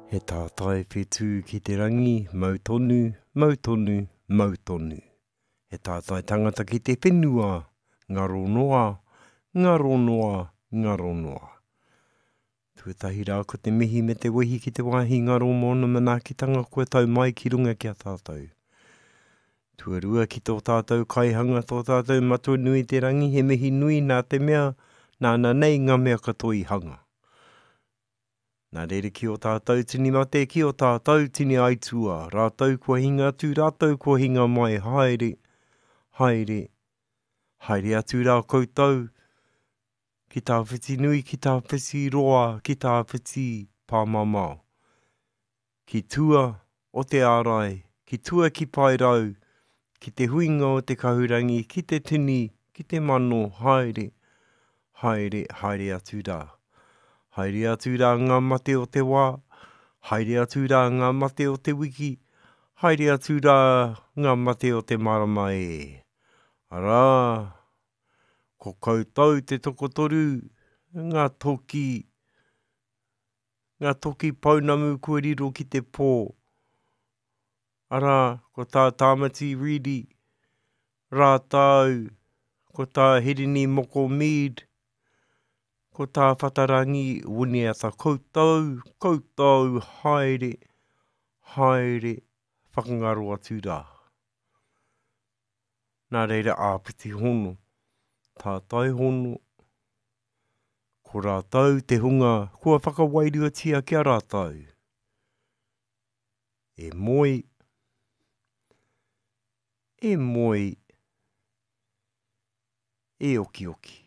He tātai whetū ki te rangi, mautonu, mautonu, mautonu. He tātai tangata ki te whenua, ngaro noa, ngaro noa, ngaro noa. Tuatahi rā ko te mihi me te wehi ki te wāhi ngaro mōna manaakitanga koe tau mai ki runga ki a tātou. Tuarua ki tō tātou kaihanga, tō tātou matua nui te rangi, he mihi nui nā te mea, nāna nei ngā mea katoa i hanga. Nā rere ki o tātou tini mate, ki o tātou tini aitua, rātou kua hinga atu, rātou kua hinga mai, haere, haere, haere atu rā koutou, ki tā whiti nui, ki tā whiti roa, ki tā whiti pāmamao. Ki tua o te ārai, ki tua ki pai rau, ki te huinga o te kahurangi, ki te tini, ki te mano, haere, haere, haere atu rā. Haere atu rā ngā mate o te wā, haere atu rā ngā mate o te wiki, haere atu rā ngā mate o te marama e. Arā, ko koutou te tokotoru, ngā toki paunamu kua riro ki te pō. Arā, ko tā tāmati riri, rātau, ko tā hirini moko mead, ko tā whatarangi wuniata koutou, koutou, haere, haere, whakangaro atu rā. Nā reira āpiti hono, tātai hono, ko rātou te hunga, kua whakawairua kia rātou. E moi, e moi, e oki oki.